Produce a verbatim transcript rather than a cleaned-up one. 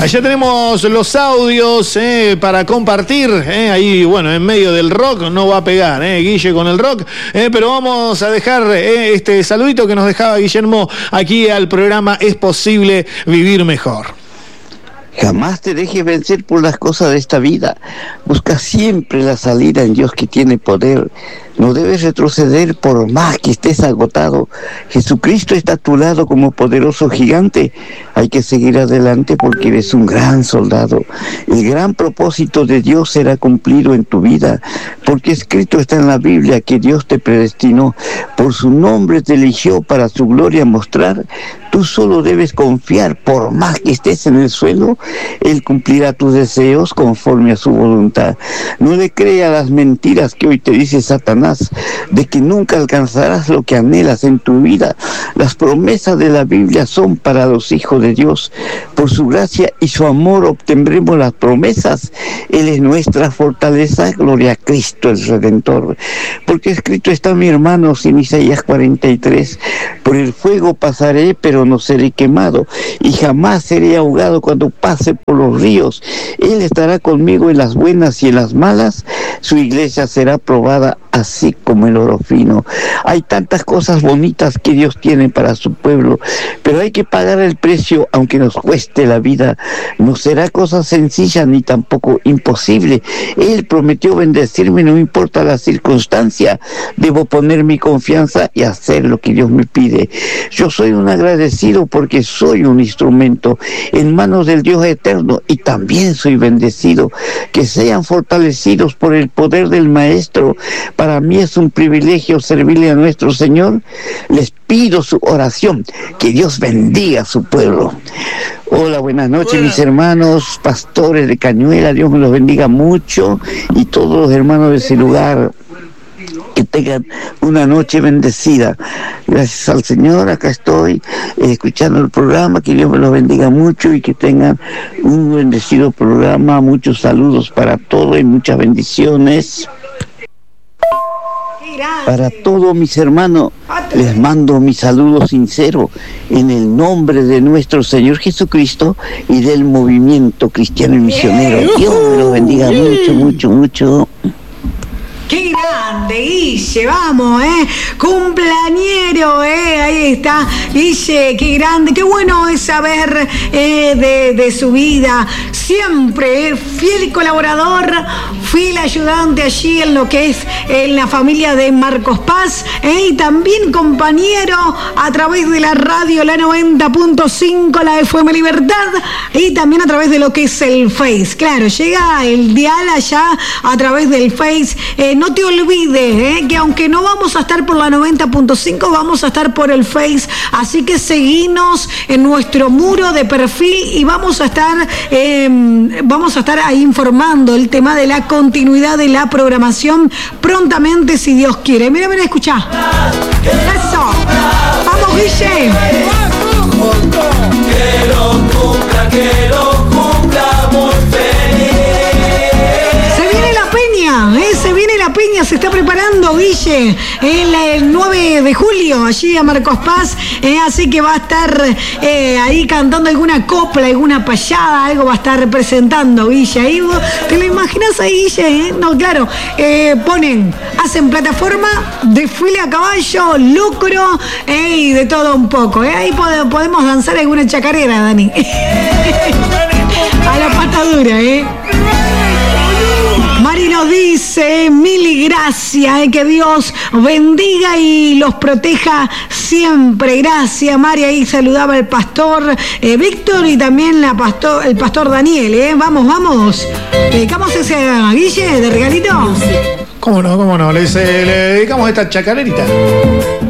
Allá tenemos los audios eh, para compartir. Eh, ahí, bueno, en medio del rock no va a pegar, eh, Guille con el rock. Eh, pero vamos a dejar eh, este saludito que nos dejaba Guillermo aquí al programa Es Posible Vivir Mejor. Jamás te dejes vencer por las cosas de esta vida. Busca siempre la salida en Dios que tiene poder. No debes retroceder por más que estés agotado. Jesucristo está a tu lado como poderoso gigante. Hay que seguir adelante porque eres un gran soldado. El gran propósito de Dios será cumplido en tu vida, porque escrito está en la Biblia que Dios te predestinó. Por su nombre te eligió para su gloria mostrar. Tú solo debes confiar, por más que estés en el suelo, Él cumplirá tus deseos conforme a su voluntad. No le creas las mentiras que hoy te dice Satanás, de que nunca alcanzarás lo que anhelas en tu vida. Las promesas de la Biblia son para los hijos de Dios. Por su gracia y su amor obtendremos las promesas. Él es nuestra fortaleza, gloria a Cristo el Redentor. Porque escrito está, mi hermano, en Isaías cuarenta y tres, por el fuego pasaré, pero no seré quemado, y jamás seré ahogado cuando pase por los ríos. Él estará conmigo en las buenas y en las malas. Su iglesia será probada así como el oro fino. Hay tantas cosas bonitas que Dios tiene para su pueblo, pero hay que pagar el precio aunque nos cueste la vida. No será cosa sencilla ni tampoco imposible. Él prometió bendecirme, no importa la circunstancia. Debo poner mi confianza y hacer lo que Dios me pide. Yo soy un agradecido porque soy un instrumento en manos del Dios eterno y también soy bendecido. Que sean fortalecidos por el poder del Maestro. Para mí es un privilegio servirle a nuestro Señor. Les pido su oración. Que Dios bendiga a su pueblo. Hola, buenas noches, Hola. mis hermanos pastores de Cañuela. Dios me los bendiga mucho y todos los hermanos de ese lugar. Que tengan una noche bendecida. Gracias al Señor, acá estoy eh, escuchando el programa. Que Dios me los bendiga mucho y que tengan un bendecido programa. Muchos saludos para todos y muchas bendiciones. Para todos mis hermanos, les mando mi saludo sincero en el nombre de nuestro Señor Jesucristo y del movimiento cristiano y misionero. Dios me los bendiga mucho, mucho, mucho. ¡Qué grande, Guille! Vamos, ¿eh? Cumpleañero, ¿eh? Ahí está, Guille, qué grande. Qué bueno es saber eh, de, de su vida. Siempre, ¿eh? Fiel colaborador, fiel ayudante allí en lo que es en la familia de Marcos Paz, ¿eh? Y también compañero a través de la radio, la noventa punto cinco, la F M Libertad, y también a través de lo que es el Face. Claro, llega el dial allá a través del Face. Eh, No te olvides eh, que aunque no vamos a estar por la noventa punto cinco, vamos a estar por el Face, así que seguinos en nuestro muro de perfil y vamos a estar eh, vamos a estar ahí informando el tema de la continuidad de la programación prontamente, si Dios quiere. Mira, mira, escucha. Eso. Vamos, Guille. Que lo cumpla, que lo cumpla muy feliz. Se viene la peña, ¿eh? Se viene la peña, se está preparando, Guille, el, el nueve de julio, allí a Marcos Paz, eh, así que va a estar eh, ahí cantando alguna copla, alguna payada, algo va a estar presentando, Guille. Ahí vos, ¿te lo imaginas ahí, Guille? Eh? No, claro, eh, ponen, hacen plataforma, desfile a caballo, lucro, eh, y de todo un poco. Eh. Ahí pod- podemos danzar alguna chacarera, Dani. A la patadura, ¿eh? Mari nos dice, mil gracias, eh, que Dios bendiga y los proteja siempre. Gracias, Mari. Ahí saludaba el pastor eh, Víctor y también la pastor, el pastor Daniel. Eh. Vamos, vamos. ¿Le dedicamos ese a Guille de regalito? ¿Cómo no? ¿Cómo no? Les, eh, le dedicamos esta chacarerita.